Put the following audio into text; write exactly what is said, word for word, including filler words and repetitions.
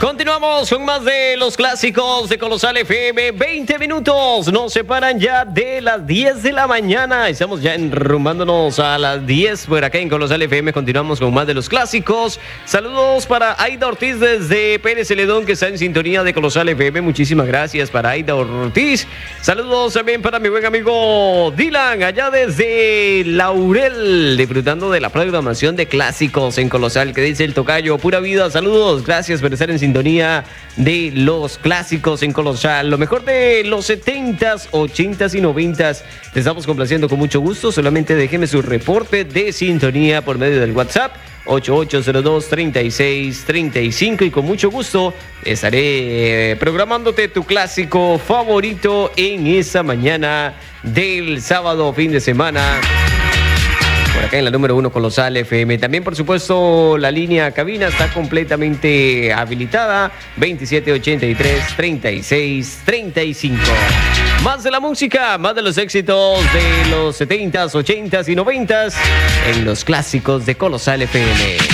Continuamos con más de los clásicos de Colosal F M. veinte minutos nos separan ya de las diez de la mañana. Estamos ya enrumbándonos a las diez por acá en Colosal F M. Continuamos con más de los clásicos. Saludos para Aida Ortiz desde Pérez Celedón, que está en sintonía de Colosal F M. Muchísimas gracias para Aida Ortiz. Saludos también para mi buen amigo Dylan, allá desde Laurel, disfrutando de la programación de clásicos en Colosal, que dice el tocayo, pura vida. Saludos, gracias por estar en sintonía sintonía de los clásicos en Colosal. Lo mejor de los setentas, ochentas y noventas. Te estamos complaciendo con mucho gusto. Solamente déjeme su reporte de sintonía por medio del WhatsApp ocho ocho cero dos, tres seis tres cinco, y con mucho gusto estaré programándote tu clásico favorito en esa mañana del sábado fin de semana. Por acá en la número uno Colosal F M. También, por supuesto, la línea cabina está completamente habilitada. veintisiete ochenta y tres, treinta y seis, treinta y cinco. Más de la música, más de los éxitos de los setentas, ochentas y noventas en los clásicos de Colosal F M.